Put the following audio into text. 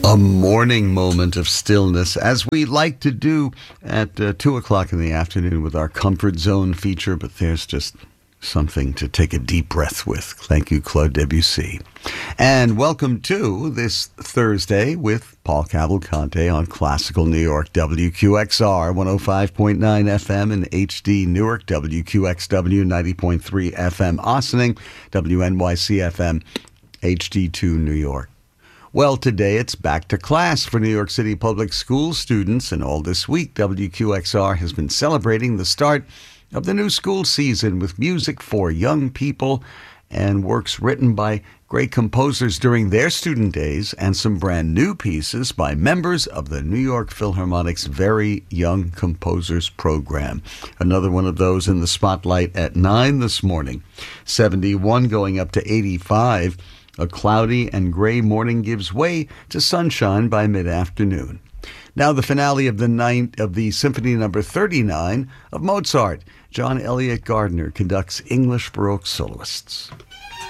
A morning moment of stillness, as we like to do at 2 o'clock in the afternoon with our Comfort Zone feature, but there's just something to take a deep breath with. Thank you, Claude Debussy. And welcome to this Thursday with Paul Cavalcante on Classical New York, WQXR 105.9 FM in HD Newark, WQXW 90.3 FM Ossining, WNYC FM HD2 New York. Well, today it's back to class for New York City Public School students, and all this week WQXR has been celebrating the start of the new school season with music for young people and works written by great composers during their student days and some brand new pieces by members of the New York Philharmonic's Very Young Composers Program. Another one of those in the spotlight at 9 this morning. 71 going up to 85. A cloudy and gray morning gives way to sunshine by mid-afternoon. Now the finale of the Symphony Number 39 of Mozart. John Elliott Gardner conducts English Baroque soloists.